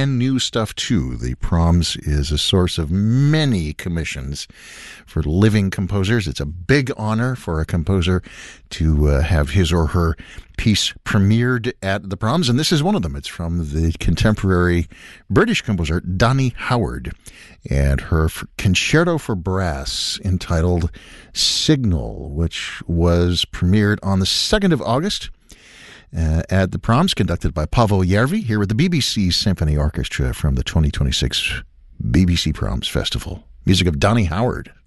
and new stuff too. The Proms is a source of many commissions for living composers. It's a big honor for a composer to have his or her piece premiered at the Proms, and this is one of them. It's from the contemporary British composer Donny Howard and her concerto for brass entitled Signal, which was premiered on the 2nd of August at the Proms, conducted by Paavo Järvi, here with the BBC Symphony Orchestra from the 2026 BBC Proms Festival. Music of Donny Howard.